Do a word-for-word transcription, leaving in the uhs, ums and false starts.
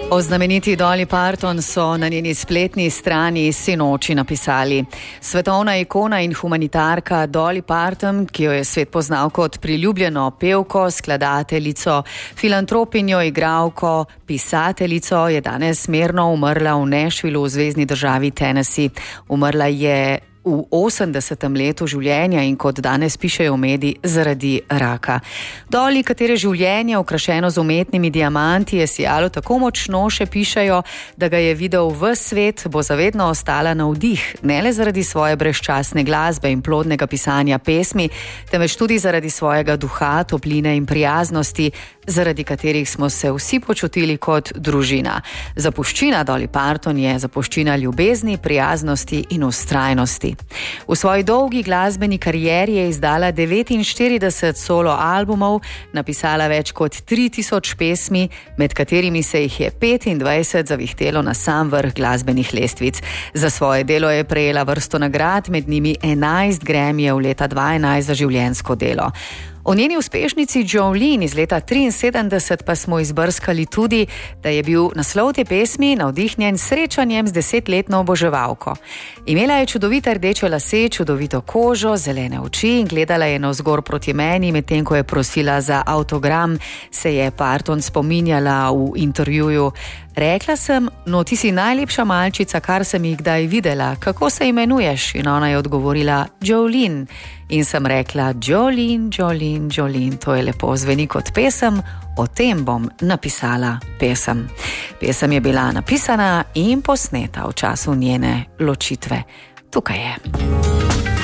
O znameniti Dolly Parton so na njeni spletni strani sinoči napisali: svetovna ikona in humanitarka Dolly Parton, ki jo je svet poznal kot priljubljeno pevko, skladateljico, filantropinjo, igralko, pisateljico, je danes mirno umrla v Nashvillu v zvezni državi Tennessee. Umrla je v osemdesetem letu življenja in kot danes pišejo mediji, zaradi raka. Dolly, katere življenje, okrašeno z umetnimi diamanti, je sijalo tako močno, še pišejo, da ga je videl ves svet, bo zavedno ostala navdih, ne le zaradi svoje brezčasne glasbe in plodnega pisanja pesmi, temveč tudi zaradi svojega duha, topline in prijaznosti, zaradi katerih smo se vsi počutili kot družina. Zapuščina Dolly Parton je zapuščina ljubezni, prijaznosti in vztrajnosti. V svoji dolgi glasbeni karieri je izdala devetinštirideset solo albumov, napisala več kot tri tisoč pesmi, med katerimi se jih je petindvajset zavihtelo na sam vrh glasbenih lestvic. Za svoje delo je prejela vrsto nagrad, med njimi enajst Grammyjev leta dva tisoč enajst za življenjsko delo. O njeni uspešnici Jolene iz leta triinsedemdeset pa smo izbrskali tudi, da je bil naslov te pesmi navdihnjen srečanjem z desetletno oboževalko. Imela je čudovite rdeče lase, čudovito kožo, zelene oči in gledala je navzgor proti meni, medtem ko je prosila za avtogram, se je Parton spominjala v intervjuju. Rekla sem: no, ti si najlepša malčica, kar sem jih kdaj videla, kako se imenuješ? In ona je odgovorila: Jolene. In sem rekla: Jolene, Jolene, Jolene, to je lepo, zveni kot pesem, o tem bom napisala pesem. Pesem je bila napisana in posneta v času njene ločitve. Tukaj je.